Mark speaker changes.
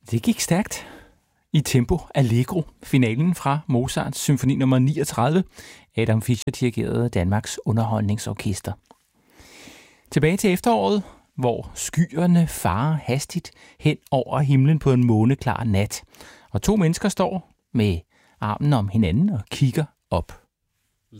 Speaker 1: Det gik stærkt. I tempo allegro, finalen fra Mozarts symfoni nummer 39. Adam Fischer dirigerede Danmarks Underholdningsorkester. Tilbage til efteråret, hvor skyerne farer hastigt hen over himlen på en måneklar nat. Og to mennesker står med armen om hinanden og kigger op.